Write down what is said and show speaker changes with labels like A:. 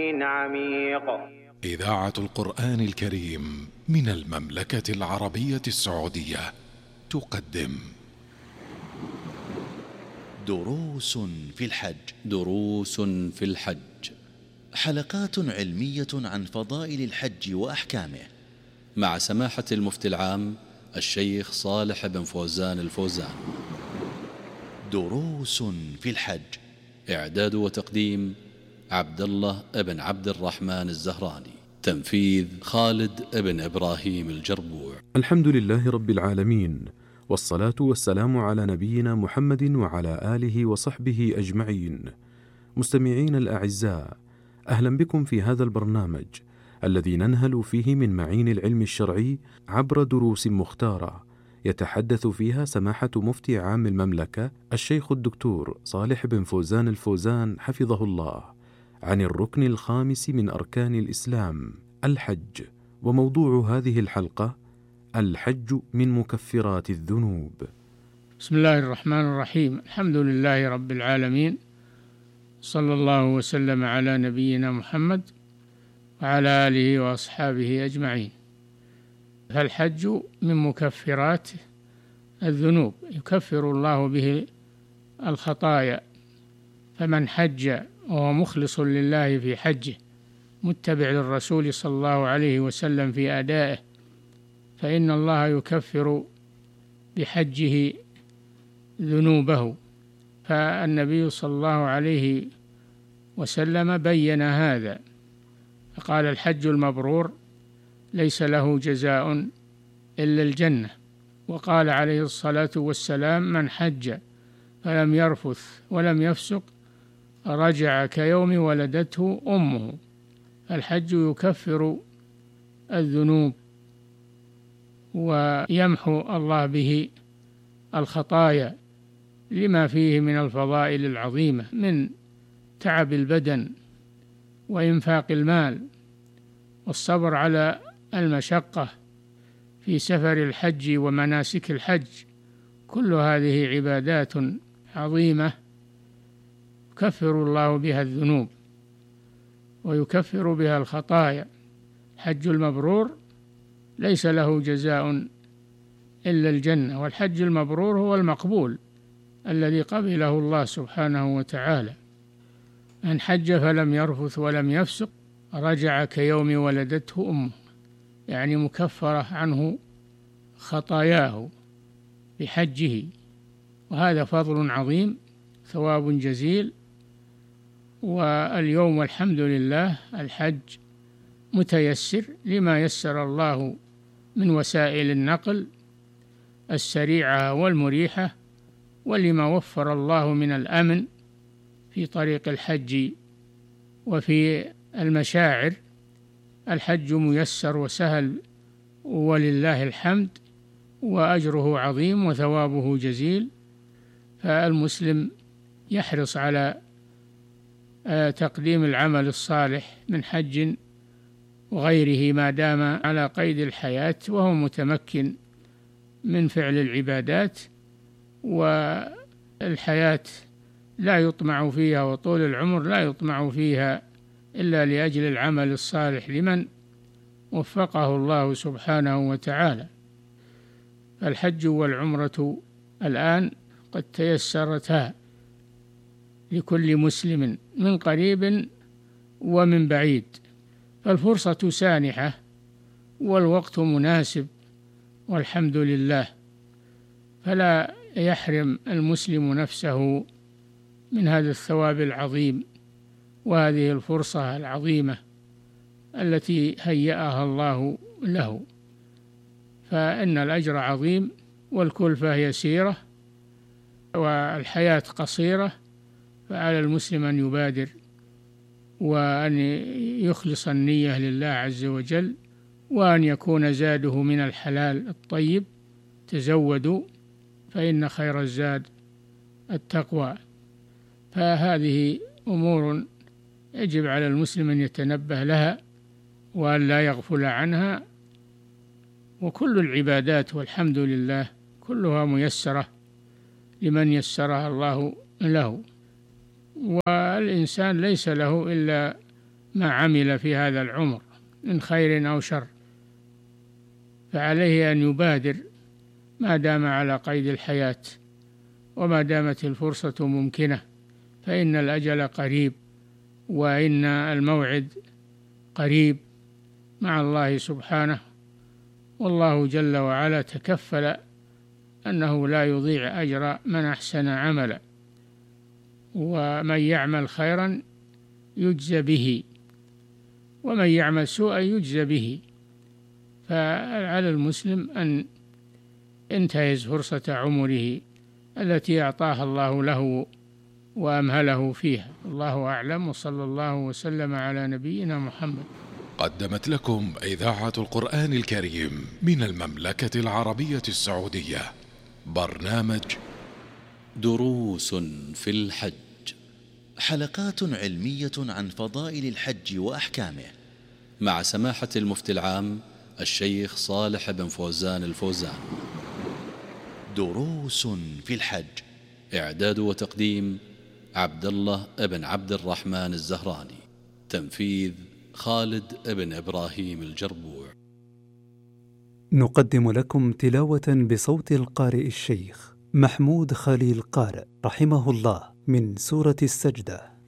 A: عميق.
B: إذاعة القرآن الكريم من المملكة العربية السعودية تقدم
C: دروس في الحج.
D: دروس في الحج،
C: حلقات علمية عن فضائل الحج وأحكامه،
D: مع سماحة المفتي العام الشيخ صالح بن فوزان الفوزان.
C: دروس في الحج،
D: إعداد وتقديم عبد الله بن عبد الرحمن الزهراني، تنفيذ خالد بن إبراهيم الجربوع.
E: الحمد لله رب العالمين، والصلاة والسلام على نبينا محمد وعلى آله وصحبه أجمعين. مستمعين الأعزاء، أهلا بكم في هذا البرنامج الذي ننهل فيه من معين العلم الشرعي عبر دروس مختارة يتحدث فيها سماحة مفتي عام المملكة الشيخ الدكتور صالح بن فوزان الفوزان حفظه الله عن الركن الخامس من أركان الإسلام، الحج. وموضوع هذه الحلقة: الحج من مكفرات الذنوب.
F: بسم الله الرحمن الرحيم. الحمد لله رب العالمين، صلى الله وسلم على نبينا محمد وعلى آله وأصحابه أجمعين. فالحج من مكفرات الذنوب، يكفر الله به الخطايا. فمن حج وهو مخلص لله في حجه، متبع للرسول صلى الله عليه وسلم في أدائه، فإن الله يكفر بحجه ذنوبه. فالنبي صلى الله عليه وسلم بين هذا، فقال: الحج المبرور ليس له جزاء إلا الجنة. وقال عليه الصلاة والسلام: من حج فلم يرفث ولم يفسق رجع كيوم ولدته أمه. الحج يكفر الذنوب ويمحو الله به الخطايا، لما فيه من الفضائل العظيمة من تعب البدن وإنفاق المال والصبر على المشقة في سفر الحج ومناسك الحج. كل هذه عبادات عظيمة يكفر الله بها الذنوب ويكفر بها الخطايا. الحج المبرور ليس له جزاء إلا الجنة، والحج المبرور هو المقبول الذي قبله الله سبحانه وتعالى. من حج فلم يرفث ولم يفسق رجع كيوم ولدته أمه، يعني مكفرة عنه خطاياه بحجه. وهذا فضل عظيم، ثواب جزيل. واليوم والحمد لله الحج متيسر لما يسر الله من وسائل النقل السريعة والمريحة، ولما وفر الله من الأمن في طريق الحج وفي المشاعر. الحج ميسر وسهل ولله الحمد، وأجره عظيم وثوابه جزيل. فالمسلم يحرص على تقديم العمل الصالح من حج وغيره ما دام على قيد الحياة وهو متمكن من فعل العبادات. والحياة لا يطمع فيها، وطول العمر لا يطمع فيها إلا لأجل العمل الصالح لمن وفقه الله سبحانه وتعالى. فالحج والعمرة الآن قد تيسرتا لكل مسلم من قريب ومن بعيد، فالفرصة سانحة والوقت مناسب، والحمد لله. فلا يحرم المسلم نفسه من هذا الثواب العظيم وهذه الفرصة العظيمة التي هيأها الله له. فإن الأجر عظيم والكلفة يسيرة والحياة قصيرة، فعلى المسلم أن يبادر وأن يخلص النية لله عز وجل، وأن يكون زاده من الحلال الطيب. تزودوا فإن خير الزاد التقوى. فهذه أمور يجب على المسلم أن يتنبه لها وأن لا يغفل عنها. وكل العبادات والحمد لله كلها ميسرة لمن يسرها الله له. والإنسان ليس له إلا ما عمل في هذا العمر من خير أو شر، فعليه أن يبادر ما دام على قيد الحياة وما دامت الفرصة ممكنة، فإن الأجل قريب وإن الموعد قريب مع الله سبحانه، والله جل وعلا تكفل أنه لا يضيع أجر من أحسن عملا، ومن يعمل خيرا يجزى به ومن يعمل سوءا يجزى به. فعلى المسلم أن ينتهز فرصة عمره التي أعطاها الله له وأمهله فيها. الله أعلم، وصلى الله وسلم على نبينا محمد.
B: قدمت لكم إذاعة القرآن الكريم من المملكة العربية السعودية برنامج
D: دروس في الحج،
C: حلقات علمية عن فضائل الحج وأحكامه،
D: مع سماحة المفتي العام الشيخ صالح بن فوزان الفوزان.
C: دروس في الحج،
D: إعداد وتقديم عبد الله بن عبد الرحمن الزهراني، تنفيذ خالد بن إبراهيم الجربوع.
A: نقدم لكم تلاوة بصوت القارئ الشيخ محمود خليل قارئ رحمه الله من سورة السجدة.